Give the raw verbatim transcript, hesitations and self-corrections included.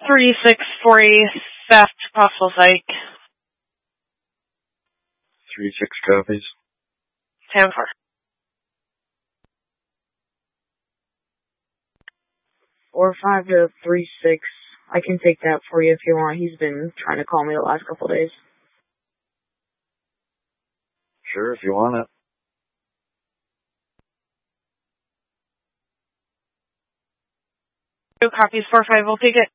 three six forty, theft, possible psych. Three six copies. ten four. Four five to three six. I can take that for you if you want. He's been trying to call me the last couple of days. Sure, if you want it. Two copies, four five, we'll take it.